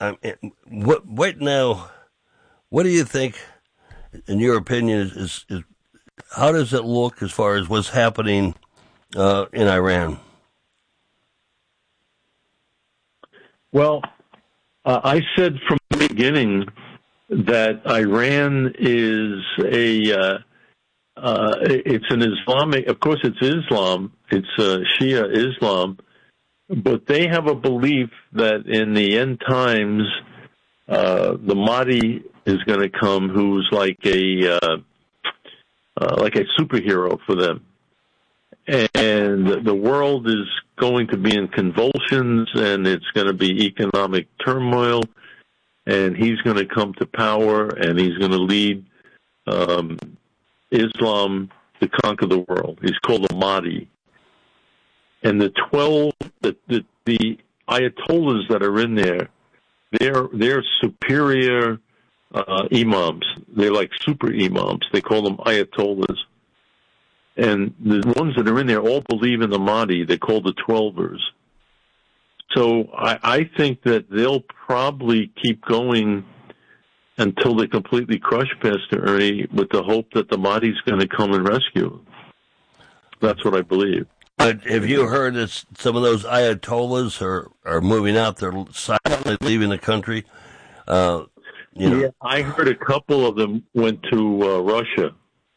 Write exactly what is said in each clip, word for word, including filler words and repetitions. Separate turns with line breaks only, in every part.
um, what right now, what do you think, in your opinion, is, is, is how does it look as far as what's happening uh, in Iran?
Well, uh, I said from the beginning that Iran is a, uh, uh, it's an Islamic, of course it's Islam, it's uh, Shia Islam, but they have a belief that in the end times, uh, the Mahdi is going to come, who's like a, uh, uh, like a superhero for them. And the world is going to be in convulsions, and it's going to be economic turmoil, and he's going to come to power, and he's going to lead um, Islam to conquer the world. He's called the Mahdi. And the twelve, the, the, the Ayatollahs that are in there, they're, they're superior uh, imams. They're like super imams. They call them Ayatollahs. And the ones that are in there all believe in the Mahdi. They're called the Twelvers. So I, I think that they'll probably keep going until they completely crush Pastor Ernie, with the hope that the Mahdi's going to come and rescue them. That's what I believe.
But have you heard that some of those Ayatollahs are, are moving out? They're silently leaving the country. Uh, you know.
Yeah, I heard a couple of them went to uh, Russia.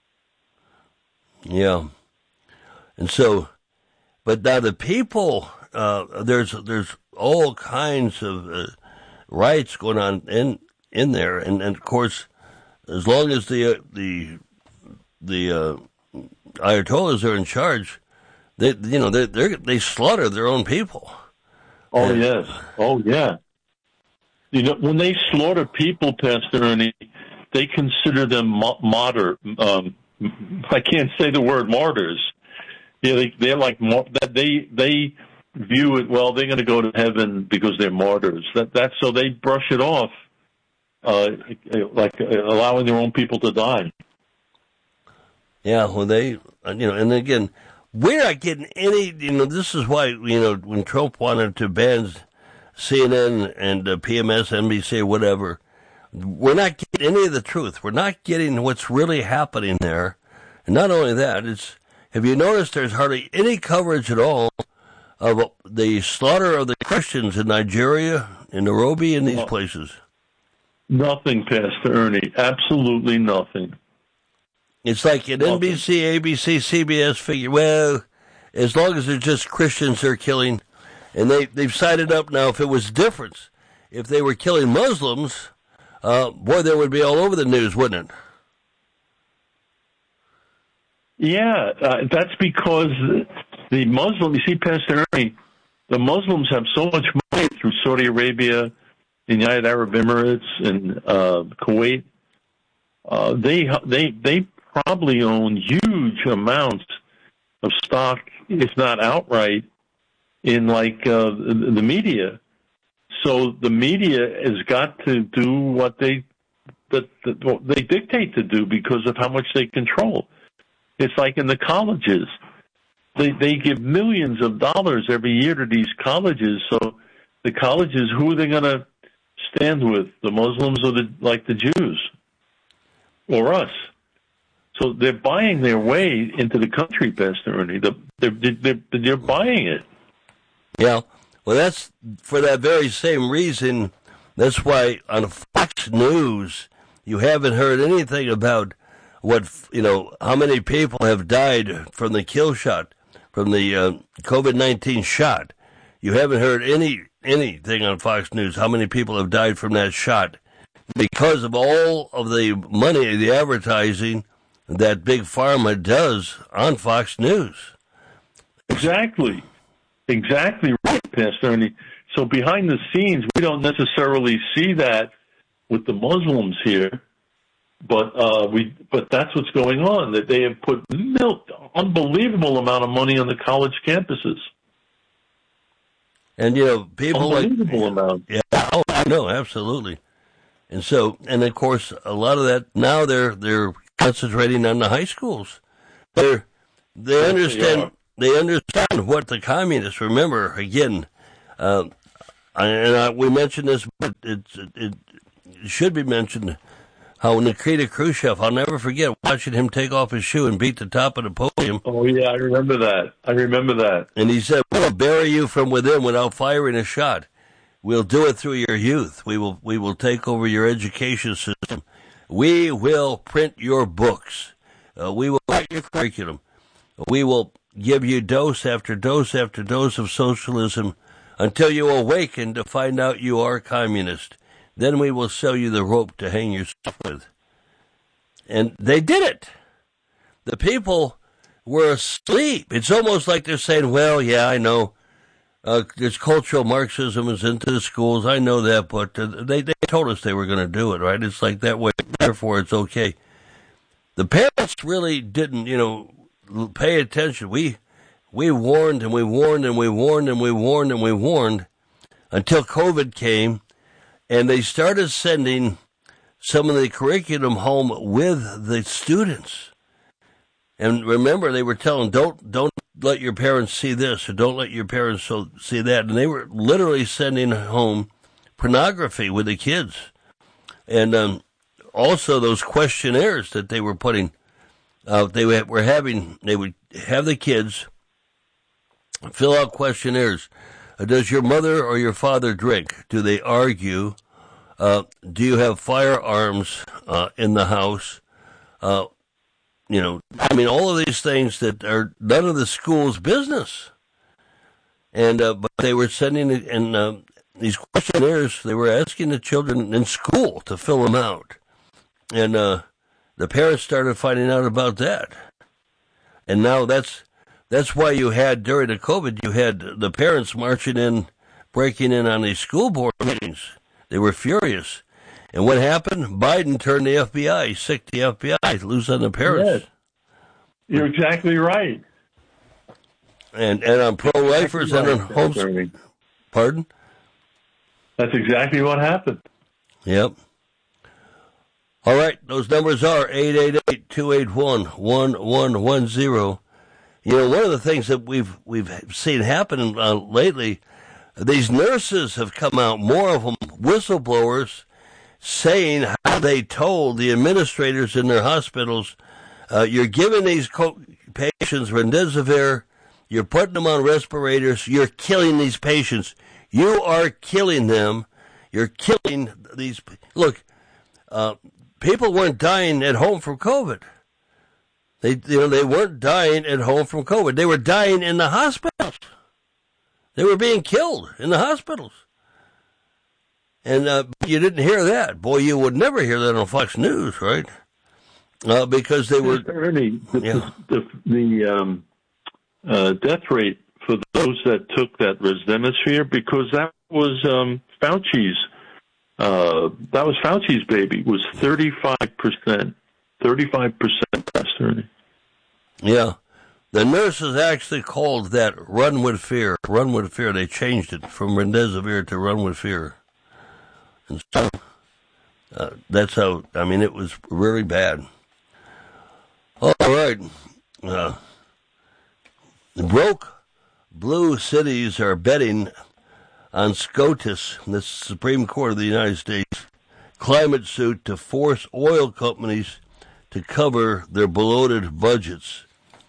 Yeah, and so, but now the people, uh, there's there's all kinds of uh, riots going on in in there, and, and of course, as long as the uh, the the uh, Ayatollahs are in charge, they you know they they they slaughter their own people.
Oh
and,
yes, oh yeah. You know, when they slaughter people, Pastor Ernie, they consider them mo- martyr. Um, I can't say the word martyrs. Yeah, they, they're like that. They they view it. Well, they're going to go to heaven because they're martyrs. That that's so they brush it off, uh, like allowing their own people to die.
Yeah, well, they you know, and again, we're not getting any. You know, this is why you know when Trump wanted to ban C N N and uh, P M S, N B C, or whatever. We're not getting any of the truth. We're not getting what's really happening there. And not only that, it's, have you noticed there's hardly any coverage at all of the slaughter of the Christians in Nigeria, in Nairobi, in these places?
Nothing, Pastor Ernie. Absolutely nothing.
It's like an N B C, A B C, C B S figure, well, as long as they're just Christians they're killing, and they, they've sided up now. If it was different, if they were killing Muslims, Uh, boy, that would be all over the news, wouldn't it?
Yeah, uh, that's because the Muslims, you see, Pastor Ernie, the Muslims have so much money through Saudi Arabia, the United Arab Emirates, and uh, Kuwait. Uh, they they they probably own huge amounts of stock, if not outright, in like uh, the, the media. So the media has got to do what they that, that what they dictate to do because of how much they control. It's like in the colleges. They they give millions of dollars every year to these colleges. So the colleges, who are they going to stand with? The Muslims or the like the Jews or us? So they're buying their way into the country, Pastor Ernie. They're, they're, they're buying it.
Yeah. Well, that's for that very same reason. That's why on Fox News you haven't heard anything about what, you know, how many people have died from the kill shot, from the uh, COVID nineteen shot. You haven't heard any anything on Fox News how many people have died from that shot because of all of the money, the advertising that Big Pharma does on Fox News.
Exactly. Exactly right, Pastor Ernie. So behind the scenes, we don't necessarily see that with the Muslims here, but uh, we but that's what's going on. That they have put milk, unbelievable amount of money on the college campuses,
and you know people
unbelievable
like
amount.
Yeah, oh, I know, absolutely. And so, and of course, a lot of that now they're they're concentrating on the high schools. They're they understand. They understand what the communists, remember, again, uh, and I, we mentioned this, but it's, it, it should be mentioned how Nikita Khrushchev, I'll never forget watching him take off his shoe and beat the top of the podium.
Oh, yeah, I remember that. I remember that.
And he said, we'll bury you from within without firing a shot. We'll do it through your youth. We will, we will take over your education system. We will print your books. Uh, we will write your curriculum. We will give you dose after dose after dose of socialism until you awaken to find out you are communist. Then we will sell you the rope to hang yourself with. And they did it. The people were asleep. It's almost like they're saying, well, yeah, I know. Uh, there's cultural Marxism is into the schools. I know that, but uh, they, they told us they were going to do it, right? It's like that way. Therefore, it's okay. The parents really didn't, you know, pay attention. We, we warned and we warned and we warned and we warned and we warned until COVID came. And they started sending some of the curriculum home with the students. And remember, they were telling, don't don't let your parents see this, or don't let your parents so, see that. And they were literally sending home pornography with the kids. And um, also those questionnaires that they were putting, uh, they were having, they would have the kids fill out questionnaires. Does your mother or your father drink? Do they argue? Uh, do you have firearms uh, in the house? Uh, you know, I mean, all of these things that are none of the school's business. And uh, but they were sending it, and uh, these questionnaires, they were asking the children in school to fill them out. And uh, the parents started finding out about that. And now that's That's why you had, during the COVID, you had the parents marching in, breaking in on these school board meetings. They were furious. And what happened? Biden turned the F B I, sick the F B I, loose on the parents. Yes.
You're exactly right.
And and on pro-lifers exactly and on homes. Pardon?
That's exactly what happened.
Yep. All right, those numbers are eight eight eight, two eight one, one one one zero. You know, one of the things that we've we've seen happen uh, lately, these nurses have come out, more of them whistleblowers, saying how they told the administrators in their hospitals, uh, you're giving these co- patients remdesivir, you're putting them on respirators, you're killing these patients. You are killing them. You're killing these. Look, uh, people weren't dying at home from COVID. They, you know, they weren't dying at home from COVID. They were dying in the hospitals. They were being killed in the hospitals. And uh, you didn't hear that. Boy, you would never hear that on Fox News, right? Uh, because they were...
Ernie, the,
yeah.
the, the um, uh, death rate for those that took that remdesivir, because that was um, Fauci's, uh, that was Fauci's baby, was thirty-five percent. thirty-five percent, Ernie.
Yeah. The nurses actually called that Run with Fear. Run with Fear. They changed it from remdesivir to Run with Fear. And so uh, that's how, I mean, it was really bad. All right. Uh, broke blue cities are betting on SCOTUS, the Supreme Court of the United States, climate suit to force oil companies to cover their bloated budgets.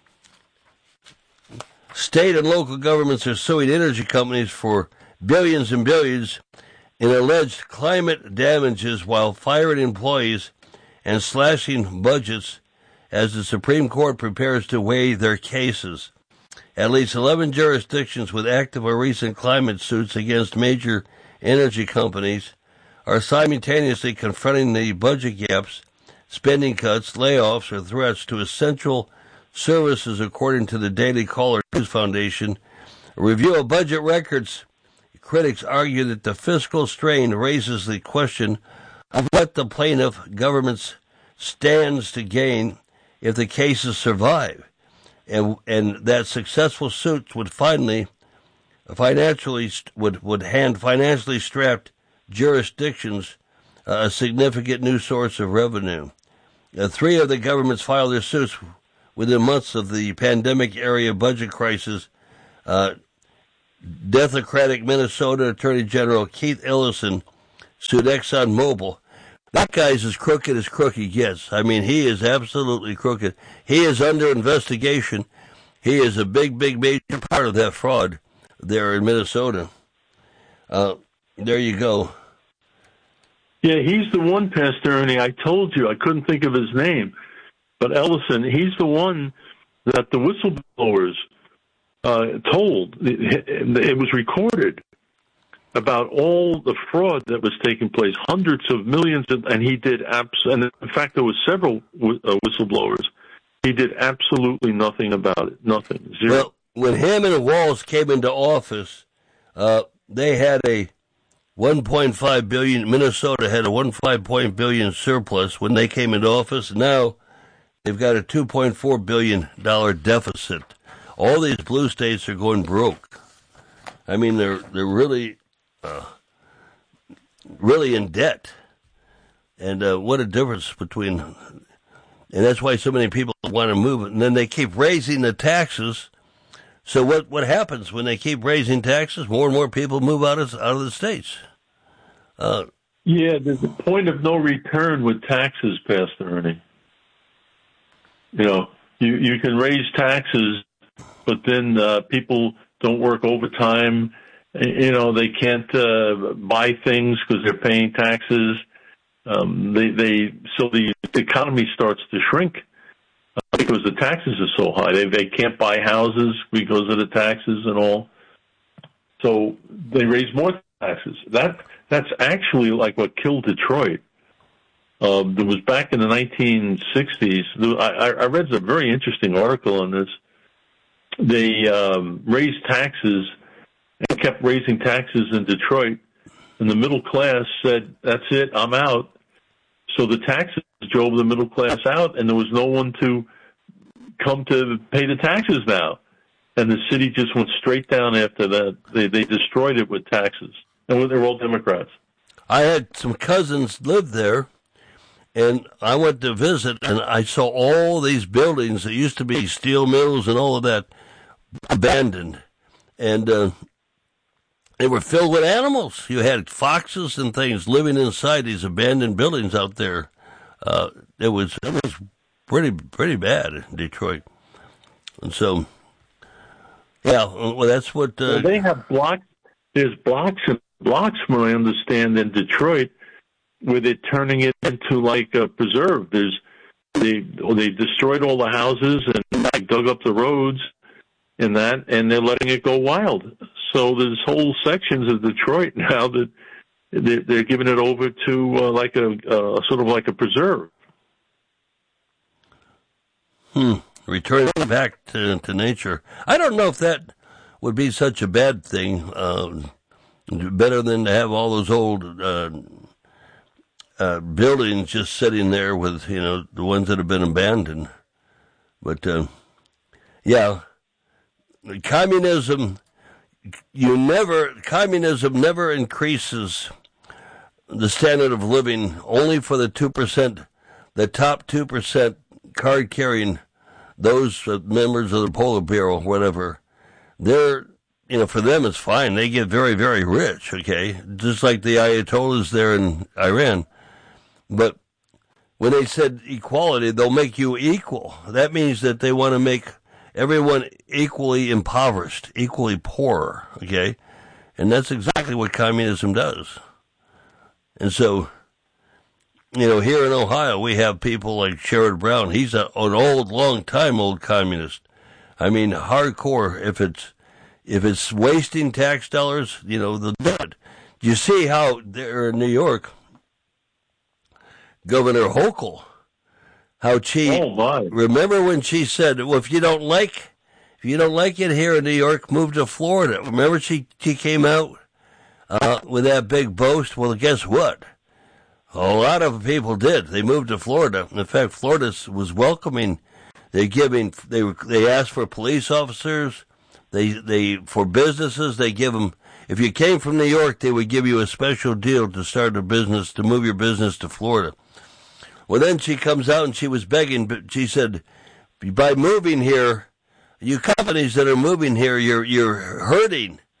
State and local governments are suing energy companies for billions and billions in alleged climate damages while firing employees and slashing budgets as the Supreme Court prepares to weigh their cases. At least eleven jurisdictions with active or recent climate suits against major energy companies are simultaneously confronting the budget gaps, spending cuts, layoffs, or threats to essential services, according to the Daily Caller News Foundation. A review of budget records, critics argue that the fiscal strain raises the question of what the plaintiff governments stands to gain if the cases survive, and and that successful suits would finally financially would would hand financially strapped jurisdictions uh, a significant new source of revenue. Uh, three of the governments filed their suits within months of the pandemic-era budget crisis, uh, Democratic Minnesota Attorney General Keith Ellison sued ExxonMobil. That guy's as crooked as crooked gets. I mean, he is absolutely crooked. He is under investigation. He is a big, big, major part of that fraud there in Minnesota. Uh, there you go.
Yeah, he's the one, Pastor Ernie. I told you I couldn't think of his name. But Ellison, he's the one that the whistleblowers uh, told. It, it was recorded about all the fraud that was taking place, hundreds of millions, of, and he did abs- and in fact there was several uh, whistleblowers. He did absolutely nothing about it, nothing, zero.
Well, when Hammond and Walz came into office, uh, they had a one point five billion dollars, Minnesota had a one point five billion dollars surplus when they came into office. Now they've got a two point four billion dollars deficit. All these blue states are going broke. I mean, they're they're really, uh, really in debt. And uh, what a difference between, and that's why so many people want to move. And then they keep raising the taxes. So what, what happens when they keep raising taxes? More and more people move out of out of the states. Uh,
yeah, there's a point of no return with taxes, Pastor Ernie. You know, you, you can raise taxes, but then uh, people don't work overtime. You know, they can't uh, buy things because they're paying taxes. Um, they, they so the economy starts to shrink uh, because the taxes are so high. They they can't buy houses because of the taxes and all. So they raise more taxes. That that's actually like what killed Detroit. Um, there was back in the nineteen sixties. I, I read a very interesting article on this. They um, raised taxes and kept raising taxes in Detroit, and the middle class said, "That's it, I'm out." So the taxes drove the middle class out, and there was no one to come to pay the taxes now. And the city just went straight down after that. They they destroyed it with taxes, and they were all Democrats.
I had some cousins live there, and I went to visit, and I saw all these buildings that used to be steel mills and all of that abandoned, and uh, they were filled with animals. You had foxes and things living inside these abandoned buildings out there. Uh, it was it was pretty pretty bad in Detroit, and so yeah, well that's what uh,
well, they have blocks. There's blocks and blocks, from what I understand, in Detroit, with it turning it into like a preserve. There's they they destroyed all the houses and they dug up the roads and that, and they're letting it go wild. So there's whole sections of Detroit now that they're, they're giving it over to uh, like a uh, sort of like a preserve.
Hmm. Returning back to, to nature. I don't know if that would be such a bad thing. Uh, better than to have all those old uh, uh, buildings just sitting there with, you know, the ones that have been abandoned. But, uh, yeah, communism, you never, communism never increases the standard of living only for the two percent, the top two percent card-carrying, those uh, members of the Politburo, whatever. They're, you know, for them it's fine. They get very, very rich, okay? Just like the Ayatollahs there in Iran. But when they said equality, they'll make you equal. That means that they want to make everyone equally impoverished, equally poor, okay? And that's exactly what communism does. And so, you know, here in Ohio, we have people like Sherrod Brown. He's a, an old, long-time old communist. I mean, hardcore. If it's if it's wasting tax dollars, you know, they'll do it. You see how there in New York, Governor Hochul, how she,
oh my.
Remember when she said, well, if you don't like, if you don't like it here in New York, move to Florida. Remember she, she came out uh, with that big boast? Well, guess what? A lot of people did. They moved to Florida. In fact, Florida was welcoming. They giving. They they asked for police officers. They they for businesses. They give them. If you came from New York, they would give you a special deal to start a business, to move your business to Florida. Well, then she comes out and she was begging, but she said, by moving here, you companies that are moving here, you're you're hurting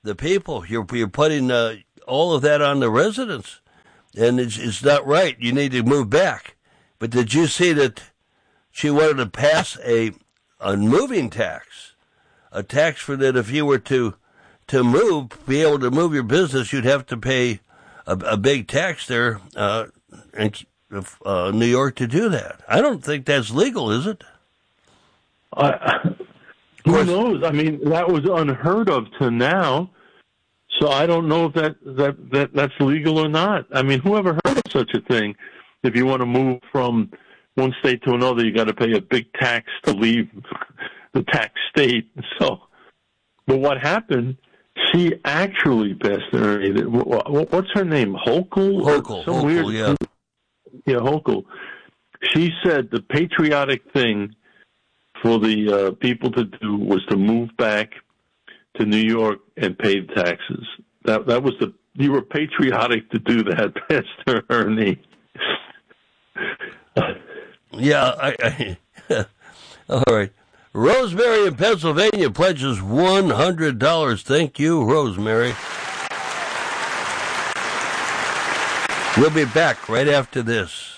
the people. You're you're putting uh, all of that on the residents, and it's it's not right. You need to move back. But did you see that she wanted to pass a a moving tax, a tax for that if you were to to move, be able to move your business, you'd have to pay a, a big tax there uh, in uh, New York to do that. I don't think that's legal, is it?
Uh, who knows? I mean, that was unheard of to now. So I don't know if that, that, that that's legal or not. I mean, whoever heard of such a thing? If you want to move from one state to another, you got to pay a big tax to leave the tax state. So, but what happened? She actually passed Ernie. What's her name? Hochul?
Hochul.
Some
Hochul,
weird,
yeah.
Yeah, Hochul. She said the patriotic thing for the uh, people to do was to move back to New York and pay taxes. That that was the you were patriotic to do that, Pastor Ernie.
Yeah, I, I all right. Rosemary in Pennsylvania pledges one hundred dollars. Thank you, Rosemary. We'll be back right after this.